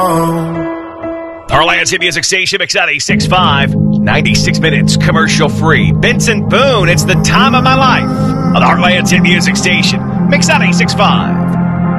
Heartland's hit music station, Mix 96.5. 96 minutes, commercial free. Benson Boone, it's the time of my life. On the Heartland's hit music station, Mix 96.5.